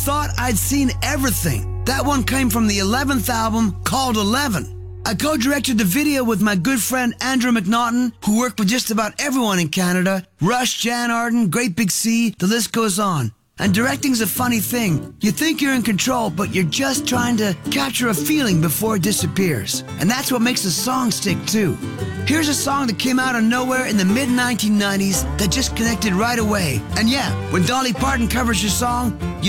Thought I'd seen everything. That one came from the 11th album called 11. I co-directed the video with my good friend Andrew McNaughton, who worked with just about everyone in Canada. Rush, Jan Arden, Great Big Sea, the list goes on. And directing's a funny thing. You think you're in control, but you're just trying to capture a feeling before it disappears. And that's what makes a song stick too. Here's a song that came out of nowhere in the mid-1990s that just connected right away. And yeah, when Dolly Parton covers your song, you